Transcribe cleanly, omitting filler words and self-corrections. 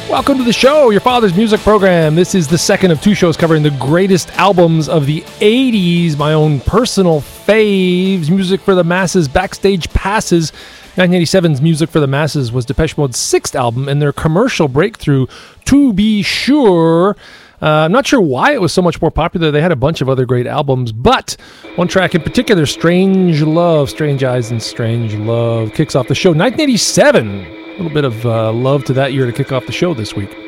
Welcome to the show, your father's music program. This is the second of two shows covering the greatest albums of the 80s, my own personal faves, Music for the Masses, Backstage Passes. 1987's Music for the Masses was Depeche Mode's sixth album and their commercial breakthrough, To Be Sure. I'm not sure why it was so much more popular. They had a bunch of other great albums, but one track in particular, Strange Love, Strange Eyes and Strange Love, kicks off the show. 1987. A little bit of love to that year to kick off the show this week.